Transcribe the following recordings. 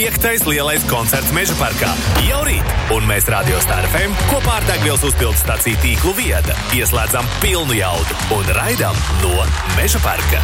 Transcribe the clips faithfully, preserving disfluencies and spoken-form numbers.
piektais lielais koncerts Meža parkā jau rīt. Un mēs Radio Star F M kopā ar degvielas uzpildes staciju tīklu Vieda ieslēdzam pilnu jaudu un raidām no Meža parka.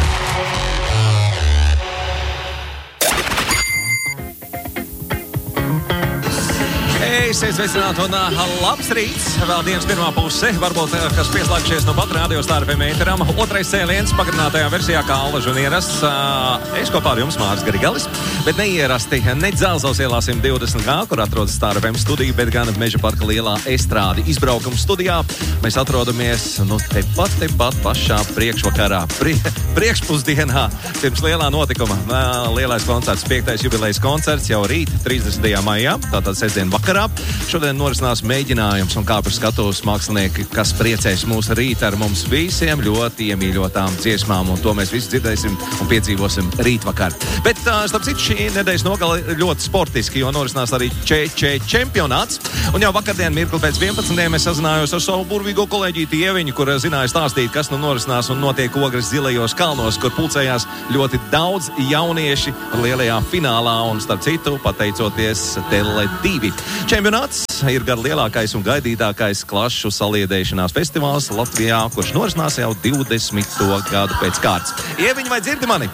Esiet sveicināti un uh, labs rīts. Vēl dienas pirmā puse. Varbūt, uh, kas pieslēgšies no pat Radio Star F M ēteram. Otrais cēliens pagarinātajā versijā kā Allaž un ierasts. Uh, es kopā ar jums Māris Grigalis. Bet neierasti ne Dzelzavas ielā simt divdesmit G, kur atrodas Star F M studija, bet gan Meža parka lielā estrādi izbraukuma studijā. Mēs atrodamies, nu, tepat, tepat pašā priekšvakarā, prie, priekšpusdienā, pirms lielā notikuma. Uh, lielais koncerts, piektais jubilejas koncerts jau rīt, trīsdesmitajā maijā, tātad sestdien vakarā. Šodien norisinās mēģinājums un kā par skatuves mākslinieki, kas priecēs mūs rīt ar mums visiem ļoti iemīļotām dziesmām, un to mēs visi dzirdēsim un piedzīvosim rītvakar. Bet, starp citu, šī nedēļas nogale ļoti sportiski, jo norisinās arī Č Č čempionāts, un jau vakardien mirkli pēc vienpadsmitiem es sazinājos ar savu burvīgo kolēģīti Ieviņu, kur zināja stāstīt, kas nu norisinās un notiek Ogres zilajos kalnos, kur pulcējās ļoti daudz jaunieši lielajā finālā, un starp citu, pateicoties Tele divi. Čempionāts ir gan lielākais un gaidītākais klašu saliedēšanās festivāls Latvijā, kurš norisinās jau divdesmito gadu pēc kārtas. Ieviņ, vai dzirdi mani?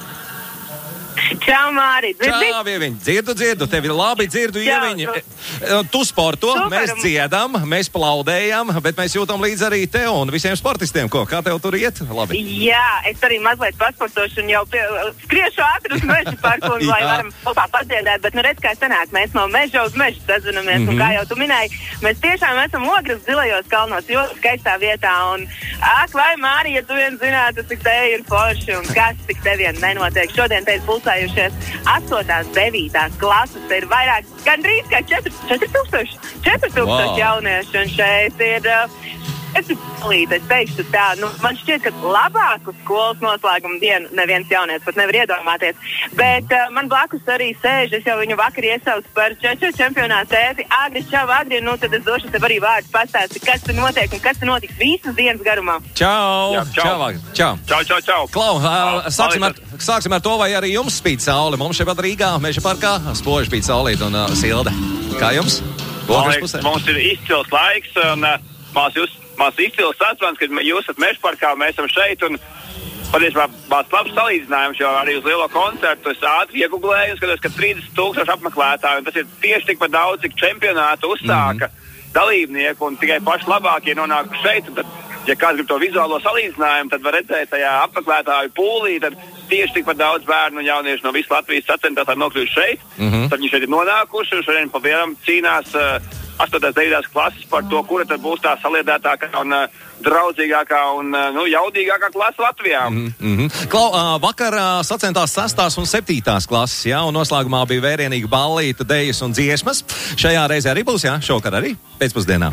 Čau, Māri, dzirdi? Čau, Ieviņ, dzirdu, dzirdu, tevi labi dzirdu, Ieviņ. Tu sporto, super. Mēs dziedam, mēs plaudējam, bet mēs jūtam līdz arī tev un visiem sportistiem. Ko, kā tev tur iet? Labi. Jā, es arī mazliet pasportošu un jau pie, skriešu ātri uz Meža parku, un lai varam kopā padziedāt, bet nu redz, kā sanāk, mēs no meža uz mežu sazinamies, mm-hmm. un kā jau tu minēji, mēs tiešām esam Ogres zilajos kalnos, ļoti skaistā vietā, un ak, vai Māri, ja tu vien zinātu, cik te ir forši, un kas tik te vien nenotiek. Šodien te ir pulcējušies astotās, devītās klases, te ir vairāk, gandrīz kā četri tūkstoši, četri tūkstoši wow. jaunieši, un šeit ir, es palīdzu, es teikšu tā, nu, man šķiet, ka labāku skolas noslēguma dienu neviens jaunietis pat nevar iedomāties, bet uh, man blakus arī sēž, es jau viņu vakar iesaucu par čeču čempionātu tēti, Agri, čau, Agri, nu, tad es došu tev arī vārdu pastāsti, kas te notiek un kas te notiks visas dienas garumā. Čau, Jā, čau. čau, Agri, čau. Čau, čau, čau. Klau, uh, sāksim, ar, sāksim ar to, vai arī jums spīd saule. Mums šeit Rīgā, Meža parkā, spoži spīd saulīt un uh, silde. Kā jums? Liekas, mums ir izcils laiks, un uh, mās, jūs, mās izcils atsvans, kad jūs esat Meža parkā, mēs esam šeit, un patiesībā mās labs salīdzinājums, jo arī uz lielo koncertu es ātri ieguglēju, un skatos, ka trīsdesmit tūkstoši apmeklētāji, un tas ir tieši tikpat daudz, cik čempionātu uzsāka mm-hmm. dalībnieku, un tikai paši labākie nonāk šeit, un tad, ja kāds grib to vizuālo salīdzinājumu, tad var redzēt tajā apmeklētāju pūlī, tad tieši tikpat daudz bērnu un jauniešu no visas Latvijas sacentās ar nokļūt šeit. Mm-hmm. Tad viņi šeit ir nonākuši, un šodien pa vienam cīnās uh, astotās, devītās klases par to, kura tad būs tā saliedētākā un uh, draudzīgākā un uh, nu, jaudīgākā klase Latvijā. Mm-hmm. Klau, uh, vakar uh, sacentās sestās un septītās klases, jā, un noslēgumā bija vērienīga ballīta, dejas un dziesmas. Šajā reizē arī būs, jā, šovakar arī pēcpusdienā.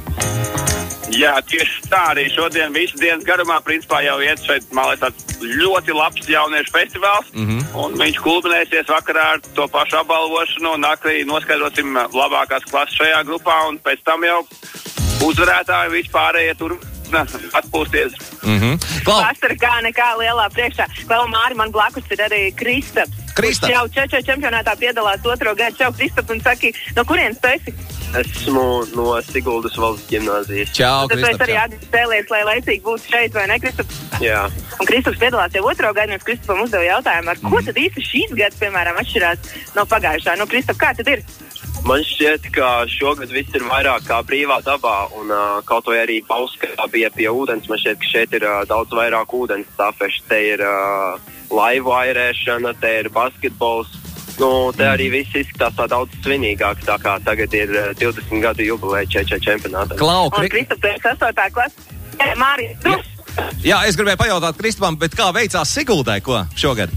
Jā, tieši tā arī šodien visu dienas garumā principā jau iet šeit, man liekas, tāds ļoti labs jauniešu festivāls, mm-hmm. un viņš kulminēsies vakarā ar to pašu apbalvošanu, un naktī noskaidrosim labākās klases šajā grupā, un pēc tam jau uzvarētāji vispārējie tur atpūsties. Mm-hmm. Vasara kā nekā lielā priekšā. Vēl Māri, man blakus ir arī Kristaps. Kristaps. Kurš jau čeču čempionātā piedalās otro gadu. Čau, Kristaps, un saki, no kurienes tu esi? Esmu no Siguldas valsts ģimnāzijas. Čau, Kristaps. Tad Kristaps. arī atspēlies, lai laicīgi būtu šeit, vai ne, Kristaps? Jā. Un Kristaps piedalās jau otro gadu, un es Kristapam uzdevu jautājumu, ar ko mm. tad īsti šīs gads, piemēram, atšķirās no pagājušā? Nu, Kristap, kā tad ir? Man šķiet, ka šogad viss ir vairāk kā brīvā dabā, un uh, kaut vai arī Bauskā bija pie ūdens, man šķiet, ka šeit ir uh, daudz vairāk ūdens stāfeši. Te ir uh, laivu airēšana, te ir basketbols. Nu, te arī viss izskatās tā daudz svinīgāk, tā kā tagad ir uh, divdesmit gadu jubileja čeču čempionātā. Klau, Un Kristap, tu esi astotā klase. Māri, tu? Jā, es gribēju pajautāt Kristapam, bet kā veicās Siguldai, ko šogad?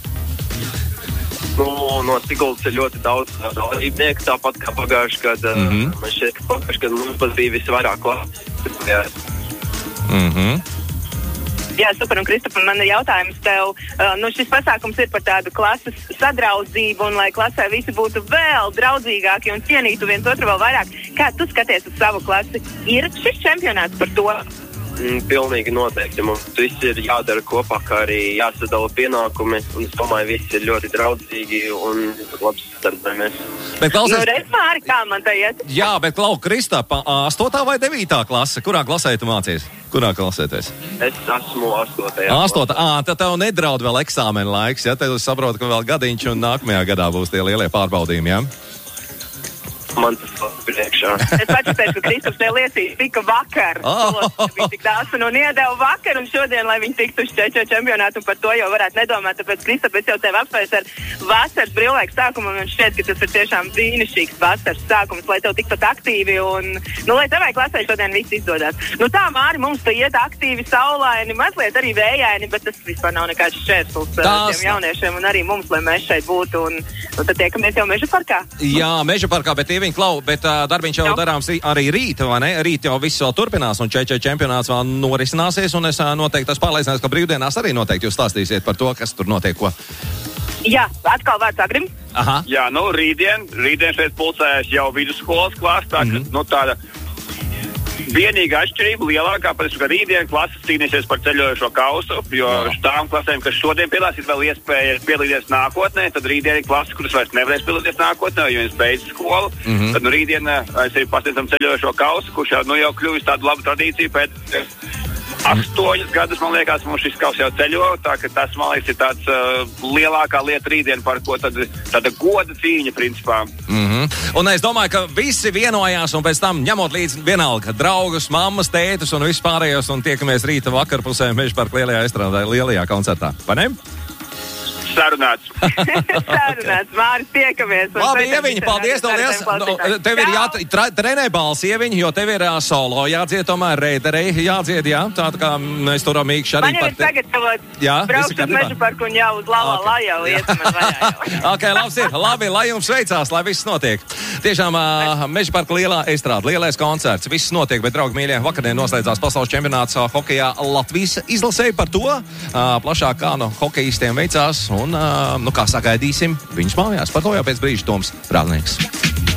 Nu, no Siguldas ir ļoti daudz dalībnieku, tāpat kā pagājuši gadu. Mm-hmm. Man šķiet, ka pagājuši gadu mums pat bija visvairāk klases. Mhm. Jā, super, un Kristap, man ir jautājums tev. Uh, nu, šis pasākums ir par tādu klases sadraudzību, un lai klasē visi būtu vēl draudzīgāki un cienītu viens otru vēl vairāk. Kā tu skaties uz savu klasi? Ir šis čempionāts par to? mm, pilnīgi noteikti. Mums viss ir jādara kopā, kā arī jāsadala pienākumi. Un es domāju, visi ir ļoti draudzīgi un labi sadarbojamies. Bet klausies... Nu, redz, Māri, kā man te iet? Jā, bet Klau, Kristapa, astotā vai devītā klase? Kurā klasē tu mācies? Kurā klasēties? Es esmu astotajā. Astotā. Ā, tad tev nedraud vēl eksāmena laiks, ja? Tev saprot, ka vēl gadiņš un nākamajā gadā būs tie lielie pārbaudījumi, ja? Man tas vēl priekšā. Es pats teicu, ka Kristaps te liecīs tika vakar. Oh. Viņš tik daudz un iedeva vakar un šodien, lai viņi tiktu uz čečo čempionātu, un par to jau varētu nedomāt. Tāpēc, Kristap, es jau tevi apsveicu ar vasaras brīvlaiku sākumu, un man šķiet, ka tas ir tiešām brīnišķīgs vasaras sākums, lai tev tikpat aktīvi un, nu, lai tevai klasē šodien viss izdodas. Nu tā, Māri, mums te iet aktīvi, saulaini, mazliet arī vējaini, bet tas vispār nav nekāds šķērslis Tās... tiem jauniešiem un arī mums, lai mēs šeit būtu, un, un tad tiekamies jau Meža parkā. Jā, Meža parkā, bet Ieviņa, Klau, bet uh, darbiņš jau Jā. darāms arī rīt, vai ne? Rīt jau viss vēl turpinās, un čečē čempionāts vēl norisināsies, un es uh, noteikti esmu pārliecināts, ka brīvdienās arī noteikti jūs stāstīsiet par to, kas tur notiek, ko. Jā, atkal vārds Agrim. Aha. Jā, nu, rītdien, rītdien šeit pulcējas jau vidusskolas klasa, tā, Mhm. ka, nu, tāda vienīgā atšķirība lielākā, pēc ka rītdien klases cīnīsies par ceļojošo kausu, jo tām klasēm, kas šodien piedalās, ir vēl iespēja piedalīties nākotnē, tad rītdien ir klases, kuras vairs nevarēs piedalīties nākotnē, jo viņas beidz skolu. Mhm. Tad, nu, rītdien mēs arī pasniedzam ceļojošo kausu, kurš jau, nu, jau kļuvis tādu labu tradīciju pēc astoņus gadus, man liekas, mums šis kaus jau ceļo, tā ka tas, man liekas, ir tāds uh, lielākā lieta rītdien, par ko tad, tāda goda cīņa, principā. Mhm. Un es domāju, ka visi vienojās, un pēc tam ņemot līdzi vienalga draugus, mammas, tētus un visus pārējos, un tiekamies rīta vakarpusē Meža parka lielajā estrādē, lielajā koncertā. Vai ne? Sarunāts. Sarunāts, Māris, tiekamies. Labi, Ieviņa, paldies, paldies. Nu, tev ir jātrenē balss, Ieviņa, jo tev ir uh, solo jādzied, tomēr reiderei jādzied, jā. Tā kā mēs turam mīkši arī man jau par ir te... sagatavot Jā, braukšu visi uz kārtībā? Meža parku un jau uz Lavā Ok. Lajā iet man vajā. Ok, labs ir. Labi, lai jums veicās, lai viss notiek. Tiešām uh, Meža parka lielā estrāde, lielais koncerts, viss notiek, bet, draugi mīļie, vakardien noslēdzās pasaules čempionāts uh, hokejā Latvijas izlasēja par to. Uh, plašāk kā no hokejistiem veicās un, uh, nu kā sagaidīsim viņus mājās. Par to jau pēc brīža Toms Rādnieks.